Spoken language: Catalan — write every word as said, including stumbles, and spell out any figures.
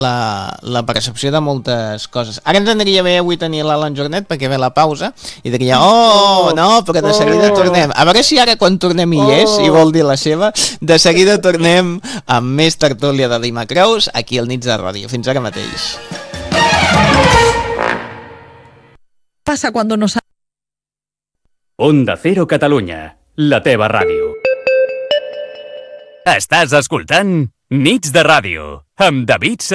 la, la percepció de moltes coses. Ara ens aniria bé avui tenir l'Alan Jornet perquè ve la pausa i diria, oh, no, però de seguida tornem. A veure si ara quan tornem hi és, i vol dir la seva, de seguida tornem amb més tertúlia de Dimacreus aquí al Nits de Ràdio. Fins ara mateix. Passa cuando no sabe. Onda Cero Catalunya, la teva ràdio. Estàs escoltant Nits de Ràdio amb David